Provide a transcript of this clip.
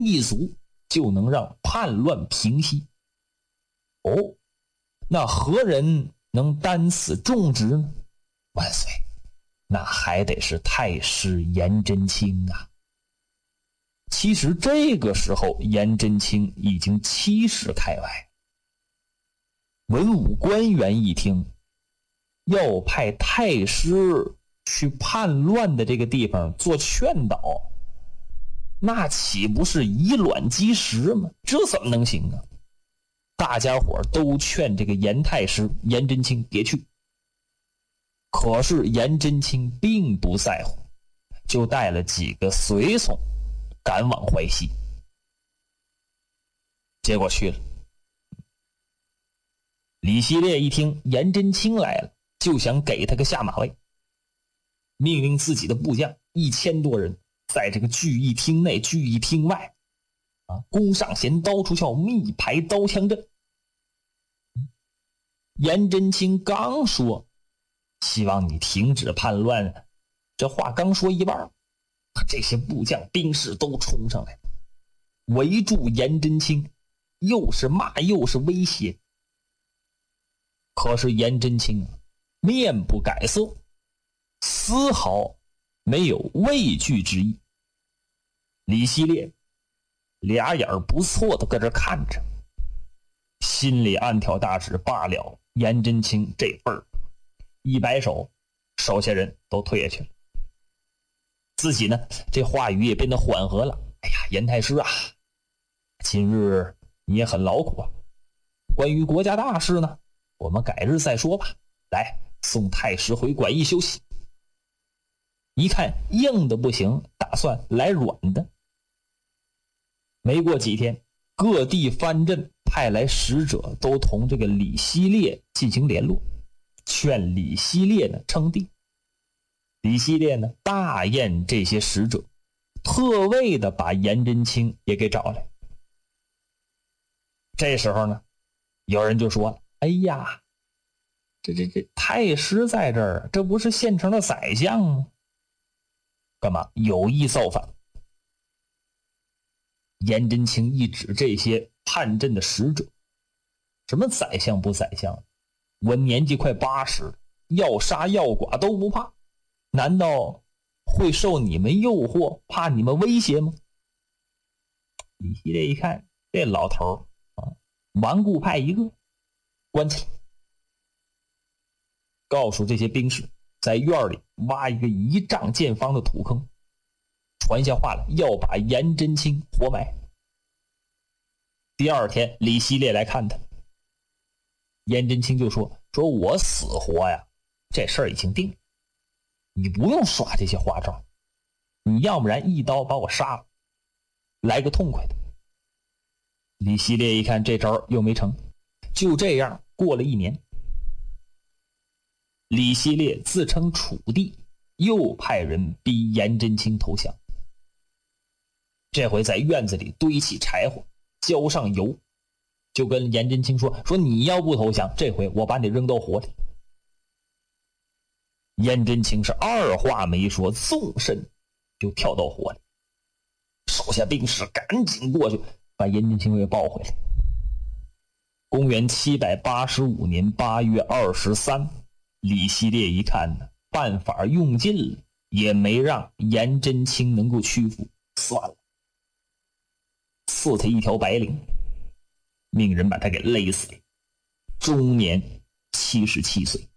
一族就能让叛乱平息。哦，那何人能担此重职呢？万岁，那还得是太师颜真卿啊。其实这个时候颜真卿已经70开外。文武官员一听要派太师去叛乱的这个地方做劝导，那岂不是以卵击石吗？这怎么能行啊？大家伙都劝这个颜太师颜真卿别去，可是颜真卿并不在乎，就带了几个随从赶往淮西。结果去了，李希烈一听颜真卿来了，就想给他个下马威，命令自己的部将1000多人在这个聚义厅内聚义厅外弓上弦刀出鞘，密排刀枪阵。颜真卿刚说希望你停止叛乱，这话刚说一半，这些部将兵士都冲上来围住颜真卿，又是骂又是威胁。可是颜真卿面不改色，丝毫没有畏惧之意。李希烈俩眼不错的搁这看着，心里暗挑大指，罢了，颜真卿这辈儿，一摆手，手下人都退下去了。自己呢，这话语也变得缓和了。哎呀，颜太师啊，今日你也很劳苦啊，关于国家大事呢，我们改日再说吧。来，送太师回馆驿休息。一看硬的不行，打算来软的。没过几天，各地藩镇派来使者，都同这个李希烈进行联络，劝李希烈呢称帝。李希烈呢大宴这些使者，特为的把颜真卿也给找来。这时候呢，有人就说了：“哎呀，这太师在这儿，这不是现成的宰相吗？干嘛有意造反？”颜真卿一指这些叛阵的使者，什么宰相不宰相，我年纪快80了，要杀要剐都不怕，难道会受你们诱惑，怕你们威胁吗？李希烈一看这老头顽固派一个，关起来，告诉这些兵士在院里挖一个1丈见方的土坑，传下话来要把颜真卿活埋。第二天李希烈来看他，颜真卿就说我死活呀，这事儿已经定了，你不用耍这些花招，你要不然一刀把我杀了，来个痛快的。李希烈一看这招又没成，就这样过了1年。李希烈自称楚帝，又派人逼颜真卿投降。这回在院子里堆起柴火，浇上油，就跟颜真卿说你要不投降，这回我把你扔到火里。颜真卿是二话没说，纵身就跳到火里，手下兵士赶紧过去把颜真卿给抱回来。公元785年8月23，李希烈一看呢，办法用尽了，也没让颜真卿能够屈服，算了，赐他一条白绫，命人把他给勒死了，终年77岁。